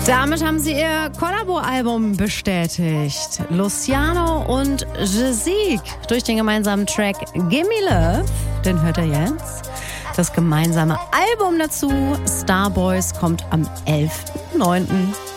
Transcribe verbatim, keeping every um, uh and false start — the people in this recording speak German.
Damit haben sie ihr Kollabo-Album bestätigt. Luciano und Jezik durch den gemeinsamen Track Gimme Love, den hört ihr jetzt. Das gemeinsame Album dazu, Starboys, kommt am elften neunten